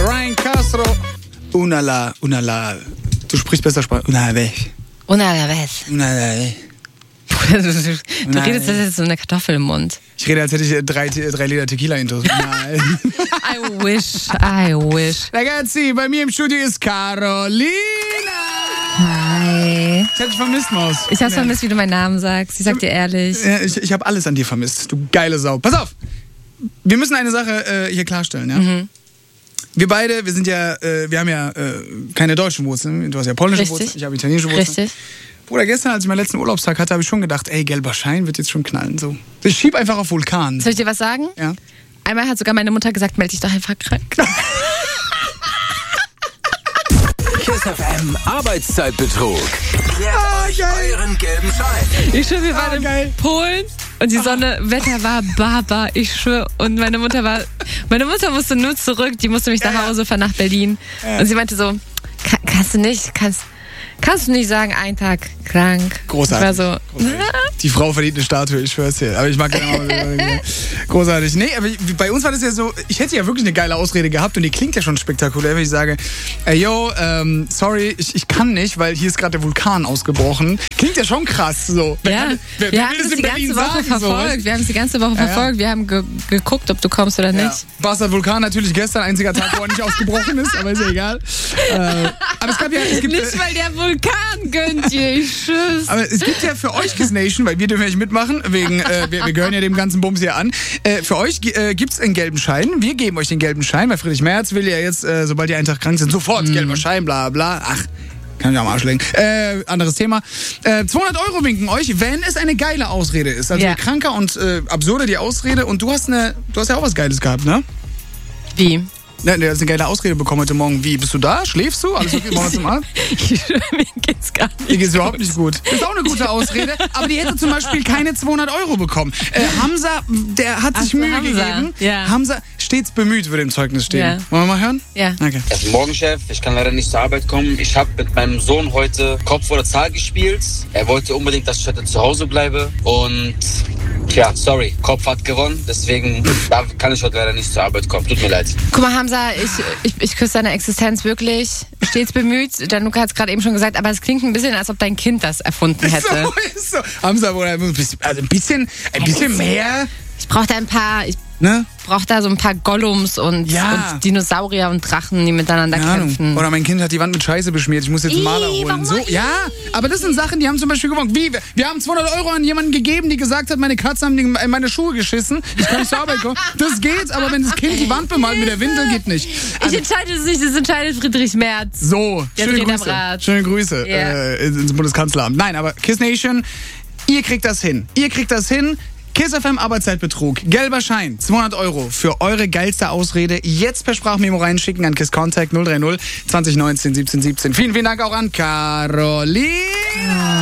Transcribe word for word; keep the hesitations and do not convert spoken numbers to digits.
Ryan Castro. Unala, unala. Du sprichst besser Spanisch. Una vez. Una vez. Una vez. Du, du, du redest, das ist so eine Kartoffel im Mund. Ich rede, als hätte ich drei, drei Liter Tequila-Intos. Nein. I wish, I wish. Ragazzi, bei mir im Studio ist Carolina. Hi. Ich hab dich vermisst, Maus. Ich hab's vermisst, wie du meinen Namen sagst. Ich sag dir ehrlich. Ja, ich, ich habe alles an dir vermisst, du geile Sau. Pass auf, wir müssen eine Sache äh, hier klarstellen, ja? Mhm. Wir beide, wir sind ja, äh, wir haben ja äh, keine deutschen Wurzeln. Du hast ja polnische Richtig. Wurzeln, ich habe italienische Wurzeln. Richtig. Bruder, gestern, als ich meinen letzten Urlaubstag hatte, habe ich schon gedacht, ey, gelber Schein wird jetzt schon knallen. So. Ich schieb einfach auf Vulkan. Soll ich dir was sagen? Ja. Einmal hat sogar meine Mutter gesagt, melde dich doch einfach krank. Kiss F M Arbeitszeitbetrug. Klärt Ah, euch geil. euren gelben Schein. Ich schwöre, wir waren Ah, in geil. Polen und die Sonne, Wetter war Baba, ich schwöre. Und meine Mutter war, meine Mutter musste nur zurück, die musste mich Ja, nach ja. Hause fahren nach Berlin. Ja. Und sie meinte so, "Ka- kannst du nicht, kannst, kannst du nicht sagen, ein Tag krank. Großartig. Ich war so, Großartig. Die Frau verdient eine Statue, ich schwör's dir. Aber ich mag genau. Großartig. Nee, aber bei uns war das ja so, ich hätte ja wirklich eine geile Ausrede gehabt und die klingt ja schon spektakulär, wenn ich sage, ey, yo, ähm, sorry, ich, ich kann nicht, weil hier ist gerade der Vulkan ausgebrochen. Klingt ja schon krass, so. Wer, ja, kann, wer, wir wer haben will es das die in Berlin ganze Woche sagen, verfolgt. so? Wir haben es die ganze Woche Ja, ja. verfolgt. Wir haben ge geguckt, ob du kommst oder nicht. Ja. Bastard Vulkan natürlich gestern, einziger Tag, wo er nicht ausgebrochen ist, aber ist ja egal. Äh, aber es gab ja, es gibt, Nicht, weil der Vulkan gönnt dir, ich tschüss. aber es gibt ja für euch Kiss Nation, weil wir dürfen ja nicht mitmachen, wegen, äh, wir, wir gehören ja dem ganzen Bums hier an. Äh, für euch äh, gibt's einen gelben Schein. Wir geben euch den gelben Schein, weil Friedrich Merz will ja jetzt, äh, sobald ihr einen Tag krank sind, sofort Mhm. gelber Schein, bla bla. Ach, kann ich am Arsch legen. Äh, anderes Thema. Äh, zweihundert Euro winken euch, wenn es eine geile Ausrede ist. Also Ja. je kranker und äh, absurder die Ausrede. Und du hast eine, du hast ja auch was Geiles gehabt, ne? Wie? Ne, du hast eine geile Ausrede bekommen heute Morgen. Wie, bist du da? Schläfst du? Alles okay? Morgen zum Arzt? Ich schwöre, mir geht's gar nicht. Mir geht's überhaupt nicht gut. Ist auch eine gute Ausrede, aber die hätte zum Beispiel keine zweihundert Euro bekommen. Äh, Hamza, der hat sich Ach so, Mühe Hamza. gegeben. Ja. Hamza, stets bemüht, würde im Zeugnis stehen. Ja. Wollen wir mal hören? Ja. Okay. Guten Morgen, Chef. Ich kann leider nicht zur Arbeit kommen. Ich habe mit meinem Sohn heute Kopf oder Zahl gespielt. Er wollte unbedingt, dass ich heute zu Hause bleibe. Und ja, sorry, Kopf hat gewonnen. Deswegen da kann ich heute leider nicht zur Arbeit kommen. Tut mir leid. Guck mal, Hamza, ich, ich, ich küsse deine Existenz wirklich. Stets bemüht. Danuka hat es gerade eben schon gesagt, aber es klingt ein bisschen, als ob dein Kind das erfunden hätte. So ist so. Hamza, Bruder, ein bisschen, also ein bisschen, ein bisschen mehr, Ich brauche da ein paar, ich ne? brauche da so ein paar Gollums und, Ja. und Dinosaurier und Drachen, die miteinander Keine Ahnung. kämpfen. Oder mein Kind hat die Wand mit Scheiße beschmiert. Ich muss jetzt einen Ih, Maler holen. warum? So, ja, aber das sind Sachen, die haben zum Beispiel gewonnen. Wie? Wir haben zweihundert Euro an jemanden gegeben, die gesagt hat, meine Katze haben in meine Schuhe geschissen. Ich kann nicht zur Arbeit kommen. Das geht, aber wenn das Kind die Wand bemalt mit der Windel, geht nicht. Ich entscheide es nicht, das entscheidet Friedrich Merz. So, Der schöne dreht am Grüße. Rad. Schöne Grüße Ja. äh, ins Bundeskanzleramt. Nein, aber Kiss Nation, ihr kriegt das hin. Ihr kriegt das hin. Kiss F M Arbeitszeitbetrug. Gelber Schein. zweihundert Euro für eure geilste Ausrede. Jetzt per Sprachmemo reinschicken an Kiss Contact null drei null zwanzig neunzehn siebzehn siebzehn. Vielen, vielen Dank auch an Carolina.